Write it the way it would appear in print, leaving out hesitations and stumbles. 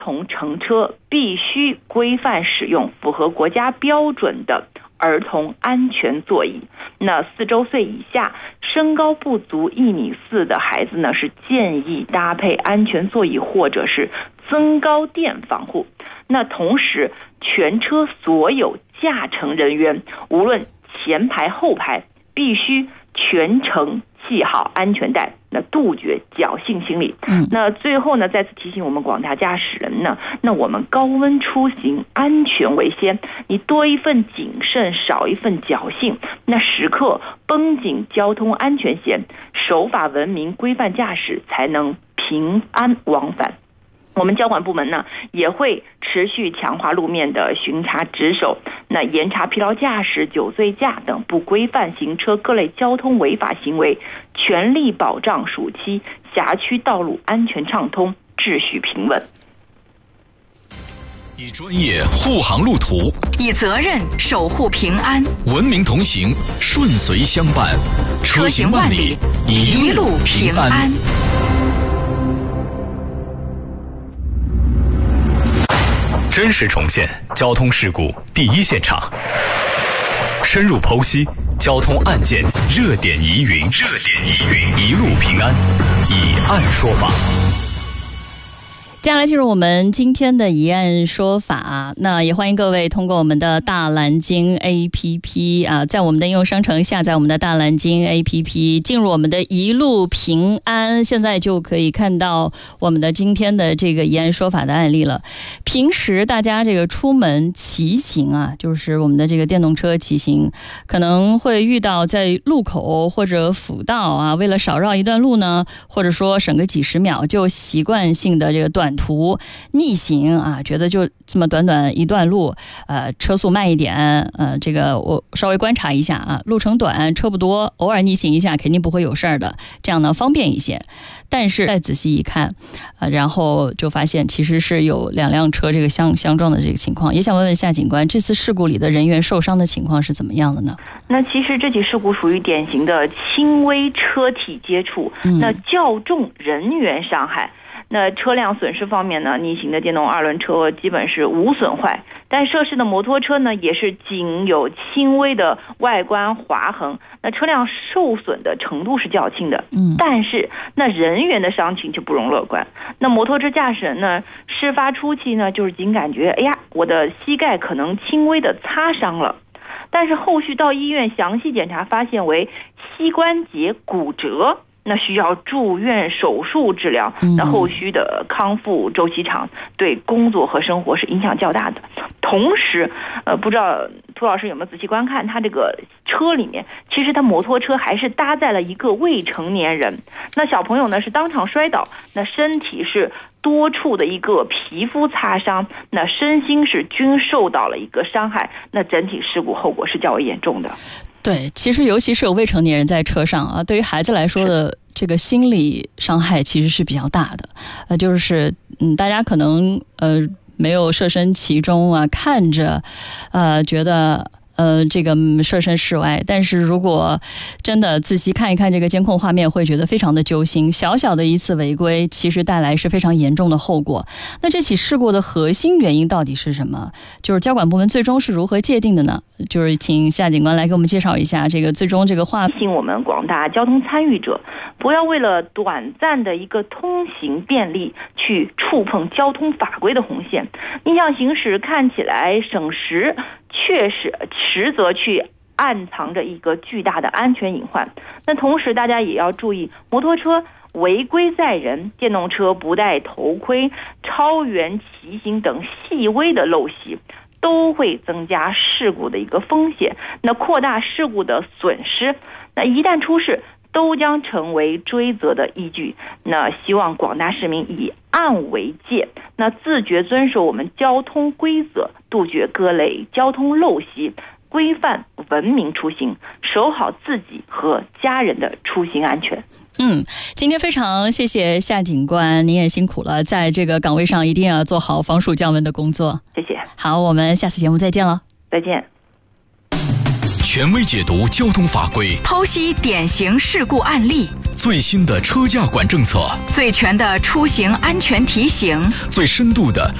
童乘车必须规范使用符合国家标准的儿童安全座椅。那4周岁以下、身高不足1.4米的孩子呢，是建议搭配安全座椅或者是增高垫防护。那同时，全车所有驾乘人员，无论前排后排，必须全程系好安全带，那杜绝侥幸心理。那最后呢，再次提醒我们广大驾驶人呢，那我们高温出行，安全为先，你多一份谨慎，少一份侥幸，那时刻绷紧交通安全线，守法文明，规范驾驶，才能平安往返。我们交管部门呢，也会持续强化路面的巡查值守，那严查疲劳驾驶、酒醉驾等不规范行车各类交通违法行为，全力保障暑期辖区道路安全畅通，秩序平稳。 以专业护航路途， 以责任守护平安， 文明同行，顺随相伴，车行万里，一路平安。真实重现交通事故第一现场，深入剖析交通案件热点疑云，一路平安，以案说法。 接下来进入我们今天的疑案说法，那也欢迎各位通过我们的大蓝鲸 APP 啊，在我们的应用商城下载我们的大蓝鲸 APP， 进入我们的一路平安，现在就可以看到我们的今天的这个疑案说法的案例了。平时大家这个出门骑行啊，就是我们的这个电动车骑行，可能会遇到在路口或者辅道啊，为了少绕一段路呢，或者说省个几十秒，就习惯性的这个短途逆行啊，觉得就这么短短一段路，车速慢一点，这个我稍微观察一下啊，路程短，车不多，偶尔逆行一下肯定不会有事儿的，这样呢方便一些。但是再仔细一看，然后就发现其实是有2辆车这个相撞的这个情况。也想问问夏警官，这次事故里的人员受伤的情况是怎么样的呢？ 那其实这起事故属于典型的轻微车体接触，那较重人员伤害。那车辆损失方面呢，逆行的电动2轮车基本是无损坏，但涉事的摩托车呢，也是仅有轻微的外观划痕，那车辆受损的程度是较轻的，但是那人员的伤情就不容乐观。那摩托车驾驶人呢，事发初期呢，就是仅感觉，哎呀，我的膝盖可能轻微的擦伤了，但是后续到医院详细检查，发现为膝关节骨折，那需要住院手术治疗，那后续的康复周期长，对工作和生活是影响较大的。同时，不知道涂老师有没有仔细观看，他这个车里面，其实他摩托车还是搭载了一个未成年人。那小朋友呢是当场摔倒，那身体是多处的一个皮肤擦伤，那身心是均受到了一个伤害，那整体事故后果是较为严重的。 对，其实尤其是有未成年人在车上啊，对于孩子来说的这个心理伤害其实是比较大的。就是大家可能没有设身其中啊，看着觉得这个设身事外，但是如果真的仔细看一看这个监控画面，会觉得非常的揪心。小小的一次违规，其实带来是非常严重的后果。那这起事故的核心原因到底是什么？就是交管部门最终是如何界定的呢？就是请夏警官来给我们介绍一下这个最终这个提醒我们广大交通参与者，不要为了短暂的一个通行便利去触碰交通法规的红线。逆向行驶看起来省时，实则去暗藏着一个巨大的安全隐患。那同时大家也要注意，摩托车违规载人、电动车不戴头盔、超员骑行等细微的陋习，都会增加事故的一个风险，那扩大事故的损失，那一旦出事都将成为追责的依据。那希望广大市民以案为戒，那自觉遵守我们交通规则，杜绝各类交通陋习，规范文明出行，守好自己和家人的出行安全。 今天非常谢谢夏警官，您也辛苦了，在这个岗位上一定要做好防暑降温的工作。 谢谢。 好，我们下次节目再见了。 再见。 权威解读交通法规， 剖析典型事故案例， 最新的车驾管政策， 最全的出行安全提醒， 最深度的